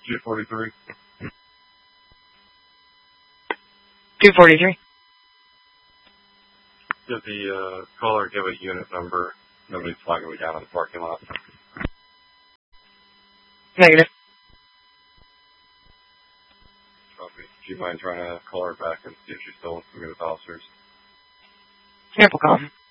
243. 243. Did the caller give a unit number? Nobody's flagging me down in the parking lot. Negative. Copy. Do you mind trying to call her back and see if she's still with officers? Sample call.